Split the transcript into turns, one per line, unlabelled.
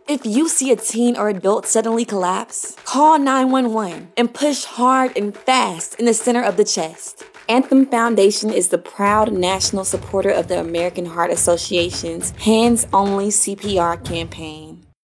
If you see a teen or adult suddenly collapse, call 911 and push hard and fast in the center of the chest. Anthem Foundation is the proud national supporter of the American Heart Association's Hands Only CPR campaign.